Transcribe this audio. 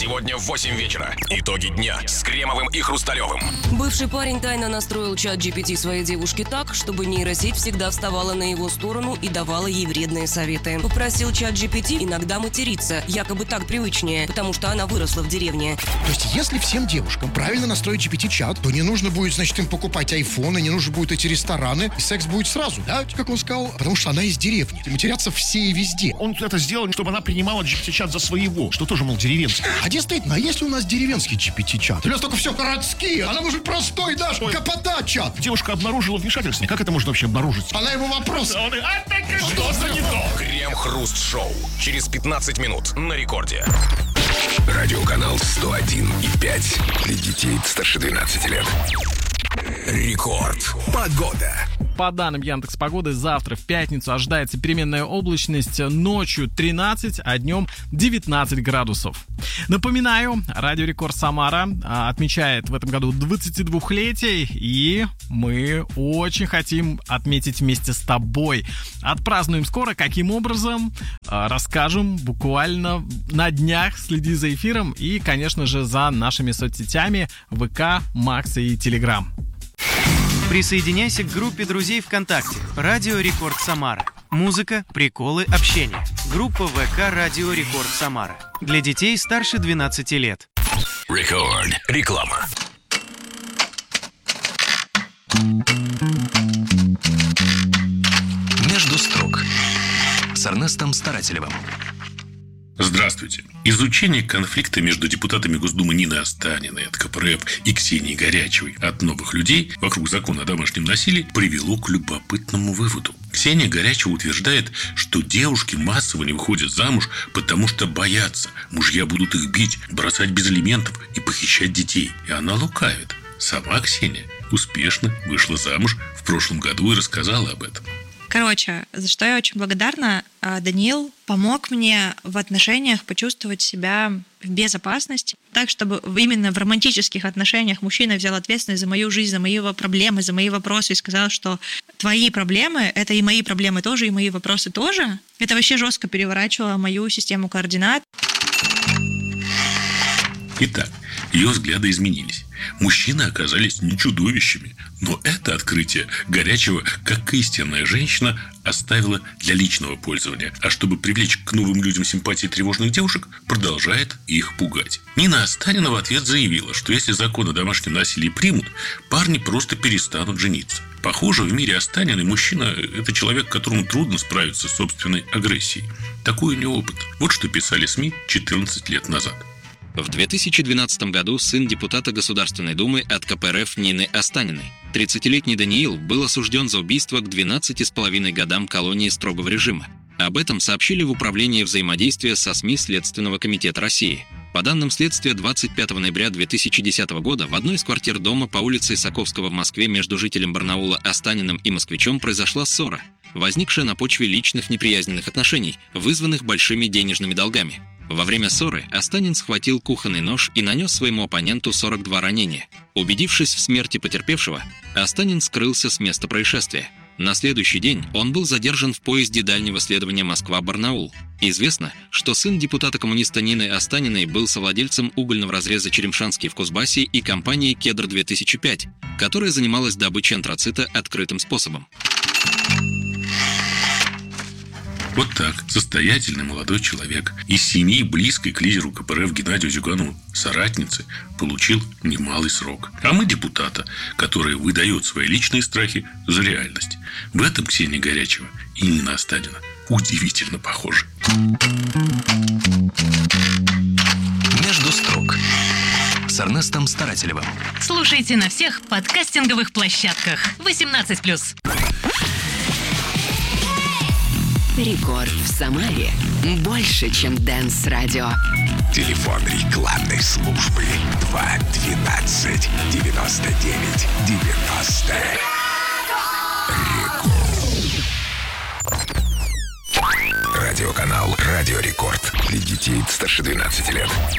Сегодня в 8 вечера. Итоги дня с Кремовым и Хрусталевым. Бывший парень тайно настроил чат GPT своей девушке так, чтобы нейросеть всегда вставала на его сторону и давала ей вредные советы. Попросил чат GPT иногда материться, якобы так привычнее, потому что она выросла в деревне. То есть, если всем девушкам правильно настроить GPT-чат, то не нужно будет, значит, им покупать айфоны, не нужно будет эти рестораны, и секс будет сразу, да, как он сказал? Потому что она из деревни. И матерятся все и везде. Он это сделал, чтобы она принимала GPT-чат за своего, что тоже, мол, деревенский. А действительно, а если у нас деревенский GPT-чат? У нас только все городские, она может простой наш КПТ-чат. Девушка обнаружила вмешательство. Как это можно вообще обнаружить? Она ему вопрос. Что за не то? Крем-хруст-шоу. Через 15 минут на рекорде. Радиоканал 101,5 для детей старше 12 лет. Рекорд. Погода. По данным Яндекс.Погоды, завтра в пятницу ожидается переменная облачность, ночью 13, а днем 19 градусов. Напоминаю, Радио Рекорд Самара отмечает в этом году 22-летие, и мы очень хотим отметить вместе с тобой. Отпразднуем скоро. Каким образом? Расскажем буквально на днях. Следи за эфиром и, конечно же, за нашими соцсетями ВК, Макс и Телеграм. Присоединяйся к группе друзей ВКонтакте «Радио Рекорд Самара». Музыка, приколы, общение. Группа ВК «Радио Рекорд Самара». Для детей старше 12 лет. Рекорд. Реклама. Между строк с Эрнестом Старателевым. Здравствуйте. Изучение конфликта между депутатами Госдумы Ниной Останиной от КПРФ и Ксенией Горячевой от новых людей вокруг закона о домашнем насилии привело к любопытному выводу. Ксения Горячева утверждает, что девушки массово не выходят замуж, потому что боятся. Мужья будут их бить, бросать без алиментов и похищать детей. И она лукавит. Сама Ксения успешно вышла замуж в прошлом году и рассказала об этом. Короче, за что я очень благодарна, Даниил помог мне в отношениях почувствовать себя в безопасности, так, чтобы именно в романтических отношениях мужчина взял ответственность за мою жизнь, за мои проблемы, за мои вопросы и сказал, что твои проблемы — это и мои проблемы тоже, и мои вопросы тоже. Это вообще жестко переворачивало мою систему координат. Итак, ее взгляды изменились. Мужчины оказались не чудовищами. Но это открытие Горячева, как истинная женщина, оставила для личного пользования. А чтобы привлечь к новым людям симпатии тревожных девушек, продолжает их пугать. Нина Останина в ответ заявила, что если закон о домашнем насилии примут, парни просто перестанут жениться. Похоже, в мире Останиной мужчина – это человек, которому трудно справиться с собственной агрессией. Такой у него опыт. Вот что писали СМИ 14 лет назад. В 2012 году сын депутата Государственной Думы от КПРФ Нины Останиной. 30-летний Даниил был осужден за убийство к 12,5 годам колонии строгого режима. Об этом сообщили в Управлении взаимодействия со СМИ Следственного комитета России. По данным следствия, 25 ноября 2010 года в одной из квартир дома по улице Исаковского в Москве между жителем Барнаула Останиным и москвичом произошла ссора, возникшая на почве личных неприязненных отношений, вызванных большими денежными долгами. Во время ссоры Останин схватил кухонный нож и нанес своему оппоненту 42 ранения. Убедившись в смерти потерпевшего, Останин скрылся с места происшествия. На следующий день он был задержан в поезде дальнего следования Москва-Барнаул. Известно, что сын депутата-коммуниста Нины Останиной был совладельцем угольного разреза Черемшанский в Кузбассе и компании «Кедр-2005», которая занималась добычей антрацита открытым способом. Вот так состоятельный молодой человек из семьи, близкой к лидеру КПРФ Геннадию Зюганову, соратницы, получил немалый срок. А мы депутата, который выдает свои личные страхи за реальность. В этом Ксения Горячева и Нина Останина удивительно похожи. Между строк с Эрнестом Старателевым. Слушайте на всех подкастинговых площадках. 18+. Рекорд в Самаре больше, чем Дэнс-радио. Телефон рекламной службы 212 99 90. Рекорд. Радиоканал «Радио Рекорд» для детей старше 12 лет.